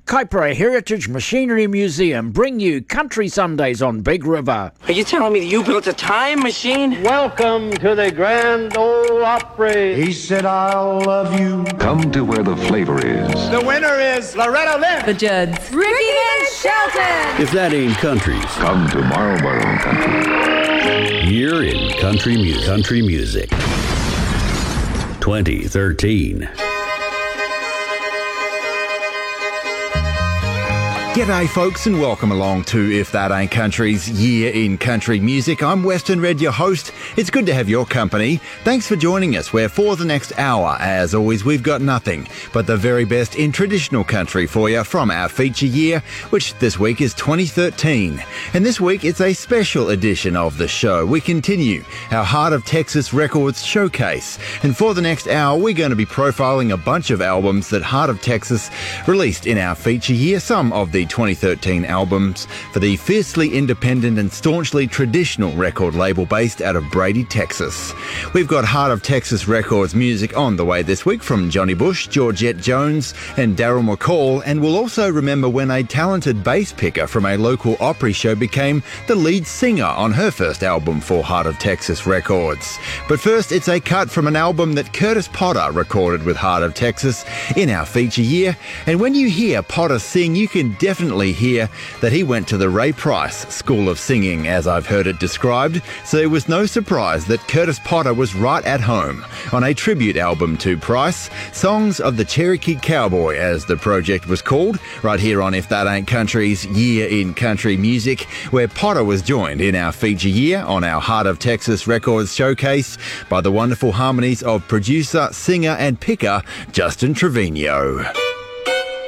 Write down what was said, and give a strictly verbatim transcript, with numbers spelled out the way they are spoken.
Kaipara Heritage Machinery Museum bring you Country Sundays on Big River. Are you telling me that you built a time machine? Welcome to the Grand Ole Opry. He said, I'll love you. Come to where the flavor is. The winner is Loretta Lynn. The Judds. Ricky and Shelton. If that ain't countries. Come to Marlboro Country. Year in country music. Country music. twenty thirteen. G'day folks and welcome along to If That Ain't Country's Year in Country Music. I'm Weston Red, your host. It's good to have your company. Thanks for joining us, where for the next hour, as always, we've got nothing but the very best in traditional country for you from our feature year, which this week is twenty thirteen. And this week it's a special edition of the show. We continue our Heart of Texas Records showcase. And for the next hour, we're going to be profiling a bunch of albums that Heart of Texas released in our feature year, some of the twenty thirteen albums for the fiercely independent and staunchly traditional record label based out of Brady, Texas. We've got Heart of Texas Records music on the way this week from Johnny Bush, Georgette Jones and Daryl McCall, and we'll also remember when a talented bass picker from a local Opry show became the lead singer on her first album for Heart of Texas Records. But first, it's a cut from an album that Curtis Potter recorded with Heart of Texas in our feature year, and when you hear Potter sing, you can definitely Definitely hear that he went to the Ray Price School of Singing, as I've heard it described, so it was no surprise that Curtis Potter was right at home on a tribute album to Price, Songs of the Cherokee Cowboy, as the project was called, right here on If That Ain't Country's Year in Country Music, where Potter was joined in our feature year on our Heart of Texas Records showcase by the wonderful harmonies of producer, singer and picker Justin Trevino.